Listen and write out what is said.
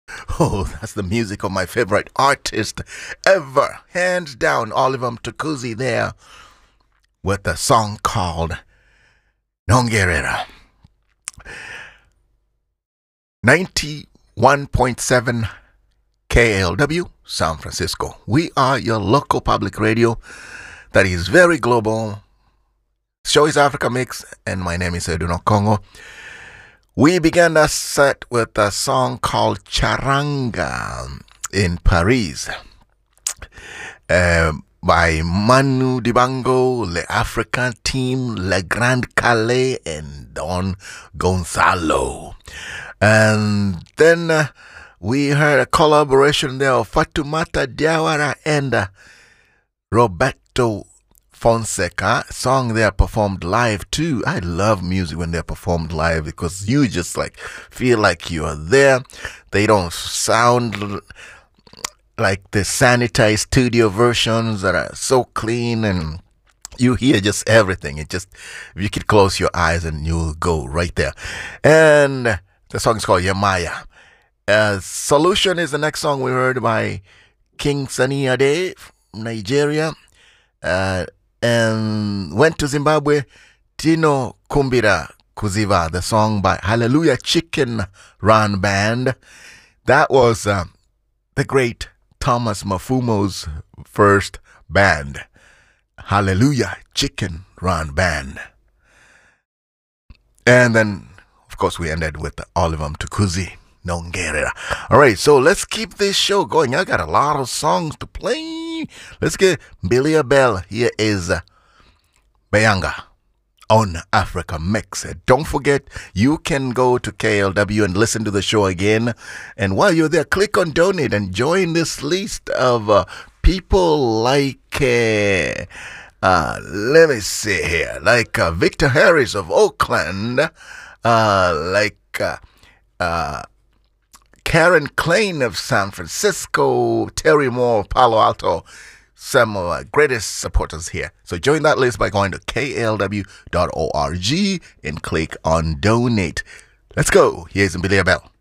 Oh, that's the music of my favorite artist ever. Hands down, Oliver Mtukudzi there with a song called Nongerera. 91.7 KLW, San Francisco. We are your local public radio that is very global. Show is Africa Mix, and my name is Edwin Congo. We began that set with a song called Charanga in Paris by Manu Dibango, Le African Team, Le Grand Calais, and Don Gonzalo. And then we heard a collaboration there of Fatoumata Diawara and Roberto Fonseca. Song they are performed live too. I love music when they're performed live because you just like feel like you are there. They don't sound like the sanitized studio versions that are so clean, and you hear just everything. It just, you could close your eyes and you'll go right there. And the song is called Yamaya. Solution is the next song we heard by King Sunny Ade from Nigeria. And went to Zimbabwe, Tino Kumbira Kuziva, the song by Hallelujah Chicken Run Band. That was the great Thomas Mafumo's first band, Hallelujah Chicken Run Band. And then, of course, we ended with Oliver Mtukudzi, Nongerera. All right, so let's keep this show going. I got a lot of songs to play. Let's get Billy Abel. Here is Bayanga on Africa Mix. Don't forget, you can go to KLW and listen to the show again. And while you're there, click on donate and join this list of people like, let me see here, like Victor Harris of Oakland, Karen Klein of San Francisco, Terry Moore of Palo Alto, some of our greatest supporters here. So join that list by going to klw.org and click on donate. Let's go. Here's Billy Abel.